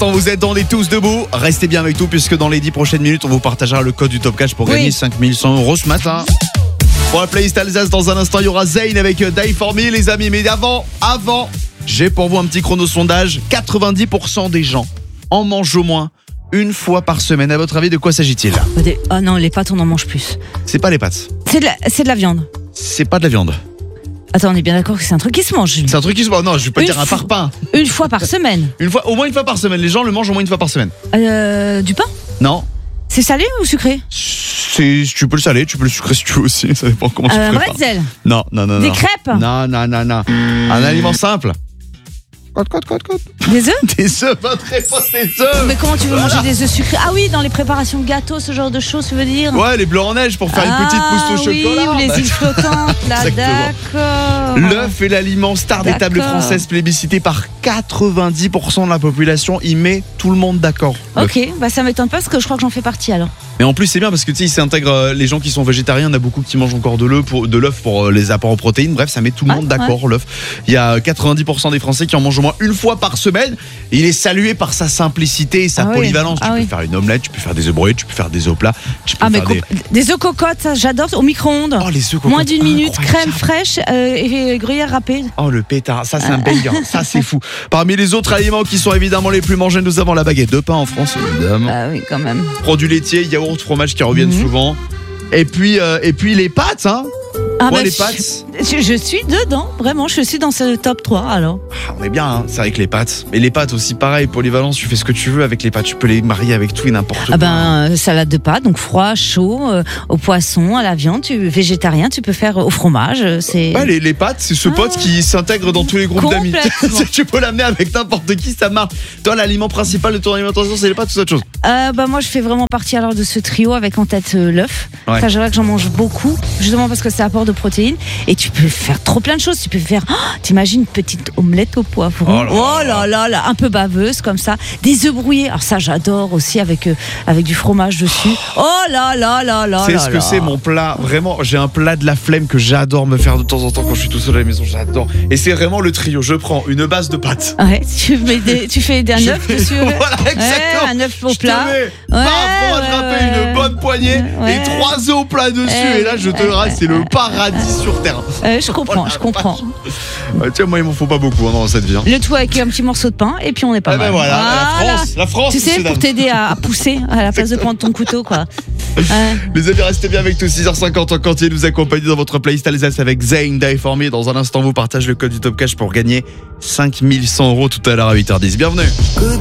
l'instant, vous êtes dans les tous debout. Restez bien avec nous puisque dans les 10 prochaines minutes, on vous partagera le code du Top Cash pour gagner 5100 € ce matin. Pour la playlist Alsace, dans un instant, il y aura Zayn avec Die For Me, les amis. Mais avant, j'ai pour vous un petit chrono sondage. 90% des gens en mangent au moins une fois par semaine. À votre avis, de quoi s'agit-il? Ah non, les pâtes, on en mange plus. C'est pas les pâtes. C'est de la viande. C'est pas de la viande. Attends, on est bien d'accord que c'est un truc qui se mange. C'est un truc qui se mange. Non, je vais pas dire un parpaing. Une fois par semaine. Au moins une fois par semaine. Les gens le mangent au moins une fois par semaine. Du pain? Non. C'est salé ou sucré? Tu peux le saler, tu peux le sucrer si tu veux aussi. Ça dépend comment tu le prépares. Bretzel? Non. Des crêpes? Non. Un aliment simple. Code. Des œufs? Des œufs, votre réponse, des œufs. Mais comment tu veux manger des œufs sucrés? Ah oui, dans les préparations de gâteaux, ce genre de choses, tu veux dire? Ouais, les bleus en neige pour faire une petite mousse au chocolat. Oui, ou les îles flottantes, là, d'accord. L'œuf est l'aliment star des tables françaises plébiscité par 90% de la population. Il met tout le monde d'accord. Ok, bah ça m'étonne pas parce que je crois que j'en fais partie alors. Mais en plus c'est bien parce que tu sais, il s'intègre les gens qui sont végétariens, il y en a beaucoup qui mangent encore de l'œuf pour les apports en protéines. Bref, ça met tout le monde d'accord, l'œuf. Il y a 90% des Français qui en mangent au moins une fois par semaine. Et il est salué par sa simplicité et sa polyvalence. Tu peux faire une omelette, tu peux faire des œufs brouillés, tu peux faire des œufs plats, tu peux faire des œufs cocottes, ça j'adore, au micro-ondes. Oh, les œufs cocottes. Moins d'une minute, crème fraîche et gruyère râpée. Oh le pétard, ça c'est un banger, ça c'est fou. Parmi les autres aliments qui sont évidemment les plus mangés, nous avons la baguette de pain en France évidemment. Ah oui, quand même. Produits laitiers, yaourt, fromage qui reviennent souvent. Et puis les pâtes, hein. Les pâtes. Je suis dedans, vraiment, je suis dans ce top 3 alors. On est bien, hein, c'est avec les pâtes. Mais les pâtes aussi, pareil, polyvalence, tu fais ce que tu veux avec les pâtes. Tu peux les marier avec tout et n'importe quoi. Salade de pâtes, donc froid, chaud, au poisson, à la viande, végétarien, tu peux faire au fromage. Ouais, les pâtes, c'est ce pote qui s'intègre dans tous les groupes d'amis. Tu peux l'amener avec n'importe qui, ça marche. Toi, l'aliment principal de ton alimentation, c'est les pâtes ou autre chose? Moi, je fais vraiment partie alors de ce trio avec en tête l'œuf. Ouais. Ça, je dirais que j'en mange beaucoup, justement parce que ça apporte de protéines. Et tu peux faire trop plein de choses. Tu peux faire, t'imagines une petite omelette au poivron. Oh là là, un peu baveuse comme ça. Des œufs brouillés. Alors ça, j'adore aussi avec du fromage dessus. Oh là là là là. C'est ce que c'est mon plat. Vraiment, j'ai un plat de la flemme que j'adore me faire de temps en temps quand je suis tout seul à la maison. J'adore. Et c'est vraiment le trio. Je prends une base de pâtes. Ouais, tu fais un œuf dessus. Voilà, exactement. Un œuf au plat. Je te mets fromage râpé, une bonne poignée et 3 œufs au plat dessus. Et là, je te rase, c'est le paradis sur terre. Je comprends. Tiens, moi, il m'en faut pas beaucoup dans cette vie. Le tout avec un petit morceau de pain et puis on est pas mal. Voilà. La France. Tu sais, pour t'aider à pousser à la place de prendre ton couteau, quoi. Les amis, restez bien avec nous. 6h50 en quantité, nous accompagner dans votre playlist Alsace avec Zayn, Die For Me. Dans un instant, vous partagez le code du Top Cash pour gagner 5100 € tout à l'heure à 8h10. Bienvenue.